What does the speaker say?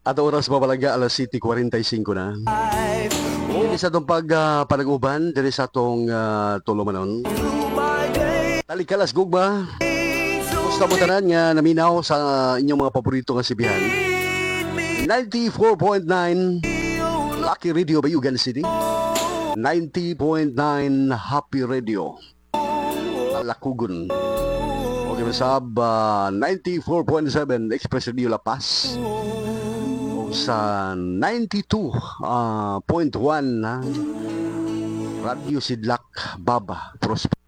At oras pa palaga alas 7:45 na. Dili sa itong panaguban, dili sa itong tulumanon. Talikalas gugma. Musta mo tanan nga naminaw sa inyong mga paborito nga sibihan. 94.9 Lucky Radio Bayugan City. 90.9 Happy Radio Talakugon. Okay, masab 94.7 Express Radio La Paz. Sa 92.1 Radio Sidlak Baba Prosper.